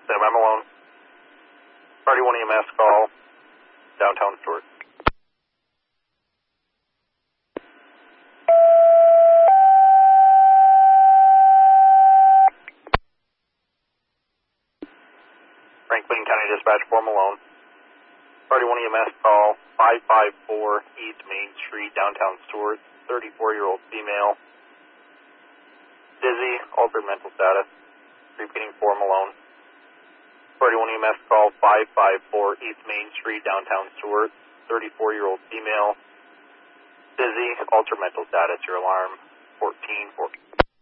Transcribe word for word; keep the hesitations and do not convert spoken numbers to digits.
Sam, I'm alone. Party one E M S call, downtown Stewart. Franklin County Dispatch four Malone. Party one E M S call, five five four East Main Street, downtown Stewart, thirty-four-year-old female. Dizzy, altered mental status. Repeating four Malone. Party one E M S call, five five four East Main Street, downtown Stewart, thirty-four-year-old female. Dizzy, altered mental status. Your alarm, fourteen four.